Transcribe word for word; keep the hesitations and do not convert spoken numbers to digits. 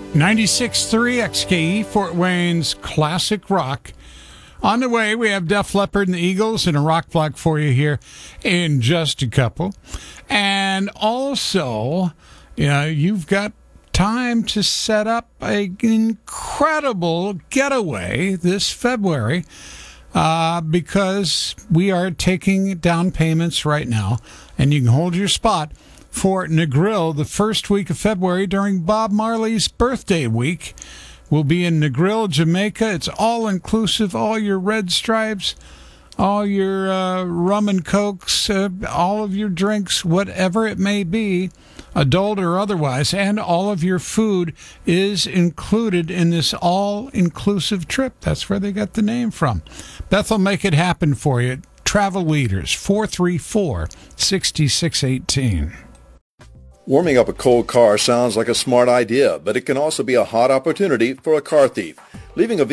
ninety-six point three X K E, Fort Wayne's classic rock. On the way, we have Def Leppard and the Eagles and a rock block for you here in just a couple. And also, you know, you've got time to set up an incredible getaway this February uh, because we are taking down payments right now, and you can hold your spot for Negril the first week of February during Bob Marley's birthday week. We'll be in Negril, Jamaica. It's all-inclusive, all your Red Stripes, all your uh, rum and cokes, uh, all of your drinks, whatever it may be, adult or otherwise, and all of your food is included in this all-inclusive trip. That's where they got the name from. Beth will make it happen for you. Travel Leaders, four three four, six six one eight. Warming up a cold car sounds like a smart idea, but it can also be a hot opportunity for a car thief. Leaving a